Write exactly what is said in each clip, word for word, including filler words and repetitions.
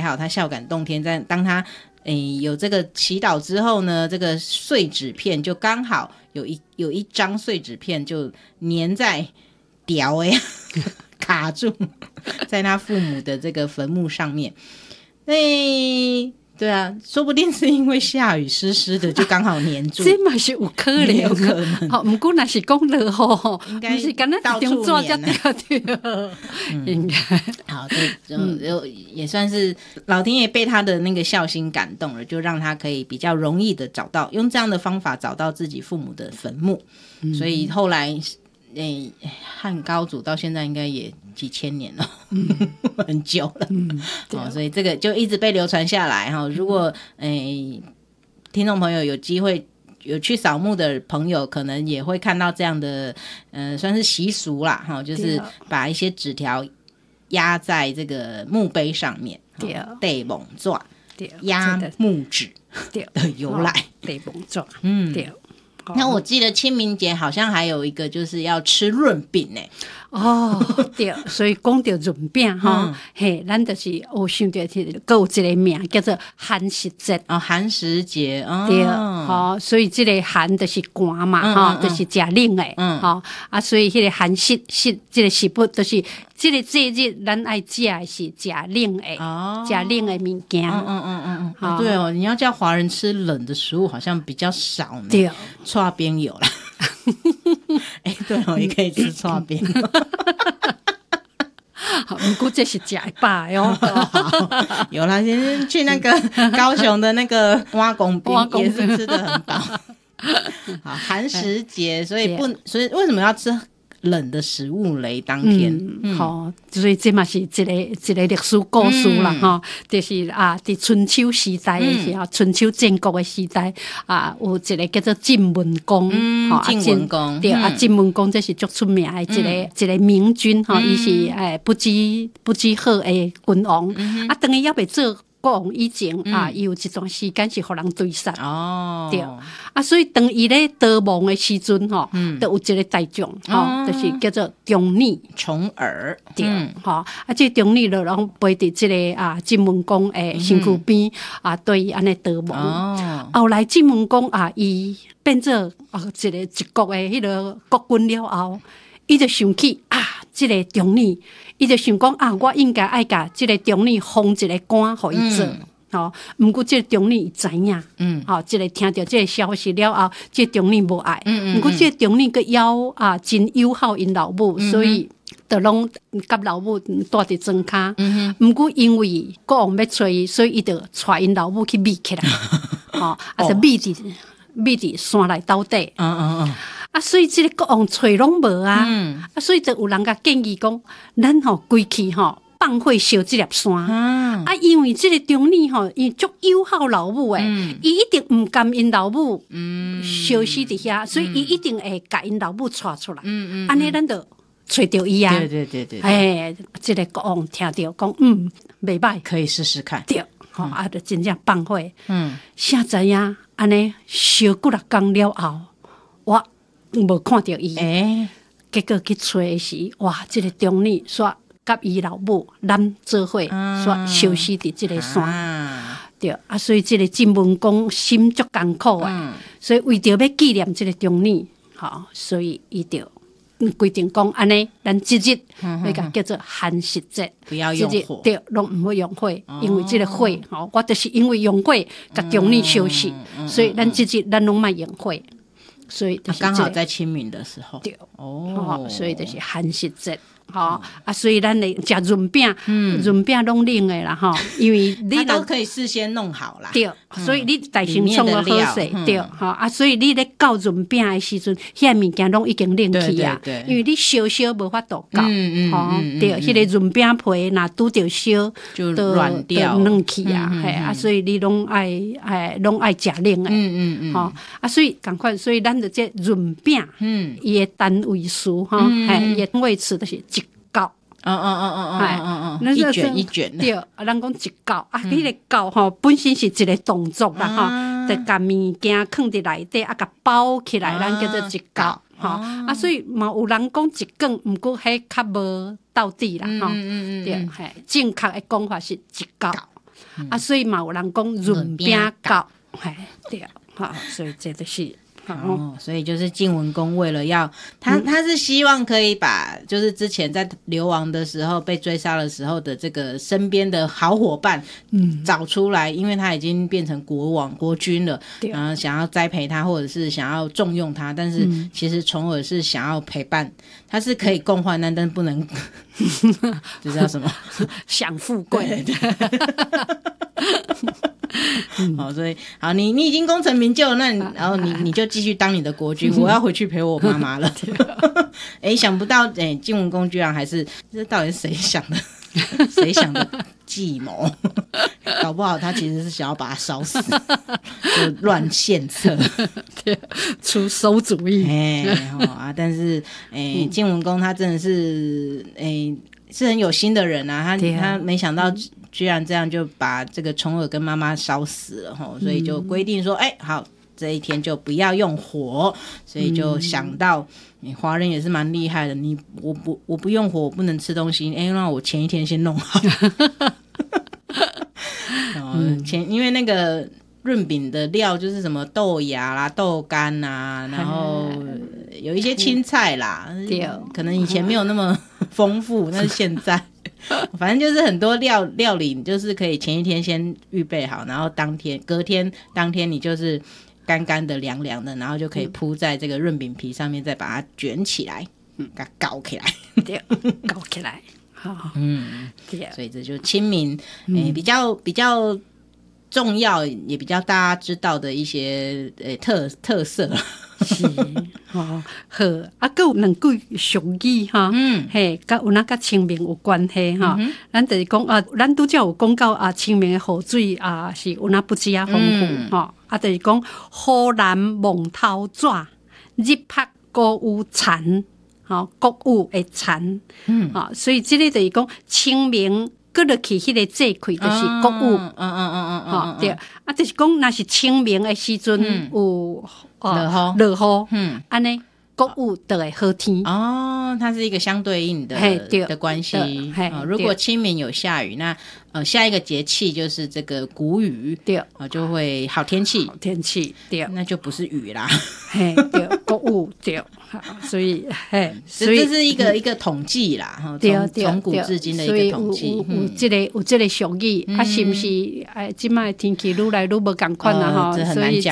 好他孝感动天，在当他诶有这个祈祷之后呢，这个碎纸片就刚好有一有一张碎纸片就粘在屌诶卡住在他父母的这个坟墓上面。诶对啊，说不定是因为下雨湿湿的就刚好黏住， 这嘛是有可能， 有可能。 好，不过那是讲落吼， 应该不是干那一张纸才掉掉，应该好，对，就、嗯、也算是老天爷被他的那个孝心感动了，就让他可以比较容易的找到，用这样的方法找到自己父母的坟墓。嗯、所以后来，诶、欸，汉高祖到现在应该也几千年了，嗯、很久了。嗯，哦，所以这个就一直被流传下来哈。如果诶、欸、听众朋友有机会有去扫墓的朋友，可能也会看到这样的，呃，算是习俗啦哈，就是把一些纸条压在这个墓碑上面，对，地蒙纸，压木纸的由来， 地蒙纸， 嗯，对。那我记得清明节好像还有一个就是要吃润饼呢。 哦，对，所以讲到润饼哈，嘿，咱就是有想到是，还有一个名叫做寒食节哦，寒食节哦， 对，好，所以这个寒就是寒嘛，哈、嗯嗯嗯，就是食冷诶，嗯，好啊，所以迄个寒食食，这个食物就是这个节日，咱爱食的是食冷诶，哦，食冷的物件， 嗯嗯嗯嗯嗯，对哦，你要叫华人吃冷的食物，好像比较少呢， 对， 剉冰有啦。哎、欸，对哦，也可以吃剉冰。 好，不过这是假吧哟。 有啦，先去那个高雄的那个挖公饼，也是吃得很饱。好，寒食节，所以不，所以为什么要吃冷的食物嘞？当天， 好、嗯嗯，所以这嘛是一个一个历史故事啦，哈、嗯，就是啊，在春秋时代的时候，嗯、春秋战国的时代啊，有一个叫做晋文公， 嗯，晋、啊、文公， 对、嗯、啊，晋文公这是足出名的一个、嗯、一个明君，哈、嗯，伊是诶不知不知好的君王，嗯、啊，当伊还未做国王以前、嗯、啊，伊有一段时間是互人追殺，哦，对，啊，所以當伊咧逃亡的時陣吼，嗯，都有一個大將，吼、哦，就是叫做重耳， 重耳， 對，吼、嗯，啊，這重耳就攏陪佇這個啊晉文公誒身軀邊、嗯、啊，對伊安尼逃亡，哦，後來晉文公啊，伊變做啊一個一國的迄個國君了後，伊就想起啊，這個重耳。伊就想講啊，我應該愛甲即個重耳封一個官，互伊做。吼、嗯，毋過即個重耳伊知影，嗯，吼、哦，即、這個聽到即個消息了後，即、這個重耳無愛，嗯毋過即個重耳閣邀啊，真友好因老母，嗯、所以就攏甲老母住佇莊骹。嗯毋過因為國王要找伊，所以伊就帶因老母去密起來，吼、哦，啊，就密佇密佇山內斗底。嗯嗯嗯。啊，所以即個國王找攏無啊，嗯、啊，所以就有人甲建議講，咱吼規去吼放火燒即粒山，嗯、啊，因為即個重耳吼，伊足友好老母誒，伊、嗯、一定毋甘因老母燒死佇遐，嗯、所以伊一定會甲因老母帶出來，嗯嗯，安尼咱就找到伊啊， 對對對對， 哎，即、這個國王聽到講，嗯，袂歹， 可以試試看， 對，吼、嗯，啊，就真正放火，嗯，啥知影安尼燒幾六工了後，我。無看到伊，欸、結果去找時，哇！即、這個重耳煞甲伊老母攬做伙，煞消失佇即個山，啊對啊，所以即個晉文公心足艱苦誒，嗯、所以為着要紀念即個重耳，吼，所以伊就規定講安尼，咱即日要甲叫做寒食節， 不要用火， 對，攏毋會用火，哦、因為即個火，吼，我就是因為用火甲重耳消失，嗯嗯、所以咱即日咱攏莫用火。所以就是、這個啊、剛好在清明的時候，對哦，所以就是寒食節，吼、哦、啊，所以咱嚟食潤餅，嗯，潤餅攏冷的啦，吼，因為你都可以事先弄好啦， 對，嗯、所以你大先創個好勢，嗯、對，吼啊，所以你咧搞潤餅的時陣，遐物件攏已經冷去啊，對對對，因為你燒燒無法度搞，嗯嗯，吼、哦，對，迄、嗯、個潤餅皮若拄着燒就軟掉， 冷去啊，係、嗯嗯、啊，所以你攏愛誒攏愛食冷的，嗯嗯嗯，吼啊，所以趕快，所以咱。這潤餅，嗯，伊個單位數哈，係伊個位次就是一角，嗯嗯嗯嗯嗯嗯嗯，一卷一卷，對，啊，咱講一角，啊，迄個角吼本身是一個動作啦，哈，就甲物件放佇內底，啊，甲包起來，咱叫做一角，吼，啊，所以嘛有人講一卷，毋過迄較無到底啦，吼，對，係正確的講法是一角。 嗯、啊，所以嘛有人讲润饼糕，嘿，对，好，所以这就是。 哦，所以就是晋文公为了要他，他是希望可以把就是之前在流亡的时候被追杀的时候的这个身边的好伙伴，嗯，找出来，因为他已经变成国王国君了，然后想要栽培他，或者是想要重用他，但是其实重耳是想要陪伴，他是可以共患难，但是不能，这叫什么？ 享富贵。 嗯、好，所以好，你你已经功成名就了，那你、啊、然后你你就继续当你的国君，我要回去陪我妈妈了。哎，想不到，哎，晋文公居然还是这到底是谁想的？谁想的计谋？搞不好他其实是想要把他烧死，就乱献策， 出馊主意。 哎、哦，啊，但是哎，晋文公他真的是哎是很有心的人啊，他他没想到。居然这样就把这个重耳跟妈妈烧死了齁，所以就规定说，哎、嗯欸，好，这一天就不要用火，所以就想到，你、嗯、华人也是蛮厉害的，你我不我不用火，我不能吃东西，哎、欸，那我前一天先弄好。嗯，前因为那个润饼的料就是什么豆芽啦、豆干啦，然后有一些青菜啦，可能以前没有那么丰富，但是现在。反正就是很多料料理，你就是可以前一天先预备好，然后当天隔天当天你就是干干的凉凉的，然后就可以铺在这个润饼皮上面，再把它卷起来，嗯，给它搞起来， 对，搞起来，好， 嗯，对，所以这就清明，诶、欸，比较比较重要，也比较大家知道的一些诶、欸、特特色。 是，哦，好，啊，还有两句俗语哈，嗯，嘿，甲有那甲清明有关系哈，嗯、咱就是讲啊，咱拄则有讲到啊，清明的雨水啊是有那不止啊丰富哈、嗯，啊，就是讲好南蒙头纸，日拍歌舞蝉，哈，歌舞会蝉，嗯，啊，所以这个就是讲清明。搁落去迄個節氣就是國雨，嗯嗯嗯嗯嗯，吼對，啊，就是講若是清明的時陣、嗯、有落雨，落雨，嗯，安尼國雨就會好天。 哦，它是一個相對應的的關係。哦，如果清明有下雨，那呃下一個節氣就是這個谷雨，對，啊就會好天氣， 好天氣，對， 那就不是雨啦。 嘿，對，國雨對。所以，嘿， 所以這是一個、嗯、一個統計啦，從從古至今的一個統計。 有有這個有這個俗語、嗯，啊，是不是？哎，今麥天氣愈來愈無共款啦，哈、 呃，所以這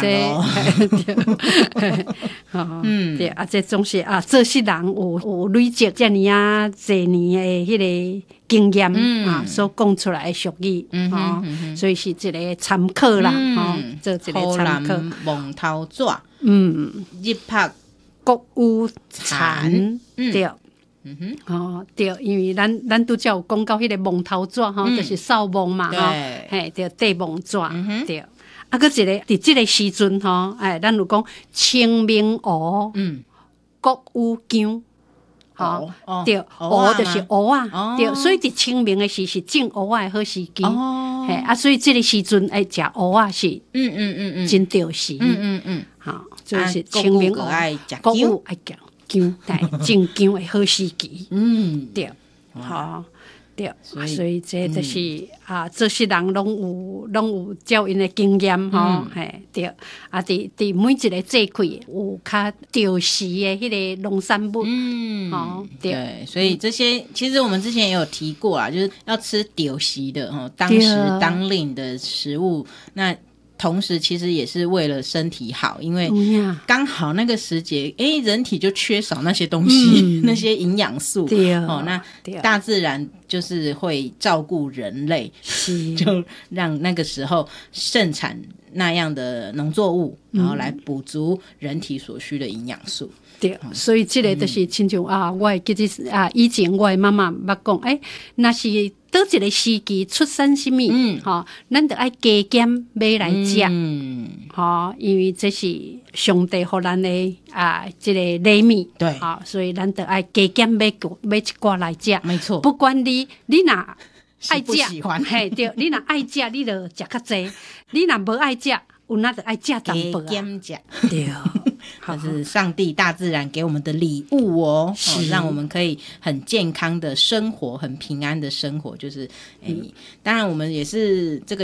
嗯，對啊，這總是啊，做事人有有累積這麼啊多年的迄個經驗、嗯、啊，所講出來的俗語，嗯哼嗯哼，所以是一個參考啦，哈、嗯，做一個參考。 蒙頭紙， 嗯， 日拍。 國雨蝉，對， 嗯哼， 哦，對，因為咱咱拄則有講到迄個蒙頭紙吼，就是掃墓嘛，吼，嘿，對，地蒙紙，嗯、對，啊，擱一個佇即個時陣吼，哎，咱有講清明芋，嗯，國雨薑，吼、哦，對，芋就是芋啊，哦、對，所以佇清明的時是種芋仔的好時機，哦，嘿，啊，所以即個時陣愛食芋仔是，嗯嗯嗯嗯，真著時，嗯嗯嗯，好。就是清明愛食薑，愛食薑，但種薑的好時機。嗯，對，好，對，所以，所以這就是、嗯、啊，這些人攏有攏有照因的經驗吼，嘿、嗯，對，啊，佇佇每一個節氣有較著時的迄個農產物，嗯，好，對， 對，所以這些其實我們之前也有提過啊，就是要吃著時的吼，當時當令的食物，那。同時其實也是為了身體好，因為剛好那個時節，哎，人體就缺少那些東西，嗯、那些營養素。對哦，那大自然就是會照顧人類，就讓那個時候盛產那樣的農作物，然後來補足人體所需的營養素。 對，所以這個就是親像、嗯、啊，我會記得啊，以前我的媽媽捌講，哎，那是倒一個時期出生什麼，嗯，吼、哦，咱就愛加減買來食，嗯，吼、哦，因為這是上帝給咱的啊，這個禮物，對，好、哦，所以咱就愛加減買買一寡來食，沒錯，不管你你哪愛食，嘿，對，你哪愛食，你就食較濟，你哪無愛食。有那就愛食淡薄啊， 減食， 對， 这是上帝大自然给我们的礼物哦，哦让我们可以很健康的生活，很平安的生活。就是，哎、嗯，当然我们也是这个